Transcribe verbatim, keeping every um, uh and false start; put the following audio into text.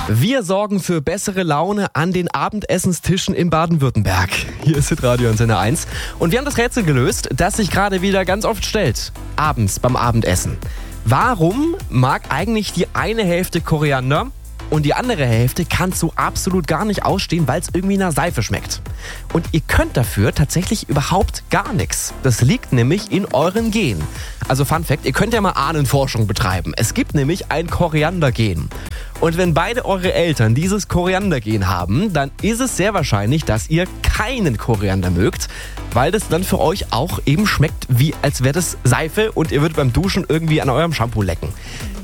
Wir sorgen für bessere Laune an den Abendessenstischen in Baden-Württemberg. Hier ist Hitradio Antenne eins. Und wir haben das Rätsel gelöst, das sich gerade wieder ganz oft stellt. Abends beim Abendessen. Warum mag eigentlich die eine Hälfte Koriander und die andere Hälfte kannst du absolut gar nicht ausstehen, weil es irgendwie nach Seife schmeckt? Und ihr könnt dafür tatsächlich überhaupt gar nichts. Das liegt nämlich in euren Genen. Also Fun Fact, ihr könnt ja mal Ahnenforschung betreiben. Es gibt nämlich ein Koriandergen. Und wenn beide eure Eltern dieses Koriandergen haben, dann ist es sehr wahrscheinlich, dass ihr keinen Koriander mögt, weil das dann für euch auch eben schmeckt, wie als wäre das Seife und ihr würdet beim Duschen irgendwie an eurem Shampoo lecken.